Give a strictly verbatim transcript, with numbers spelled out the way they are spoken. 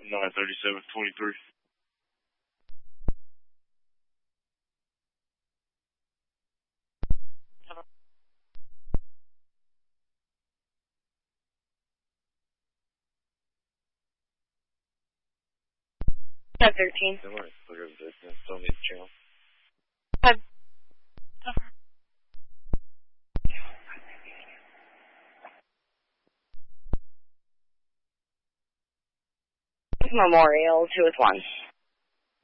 nine thirty-seven twenty-three. ten thirteen. Don't worry, look at this. Don't need the channel. Five. Memorial two with one.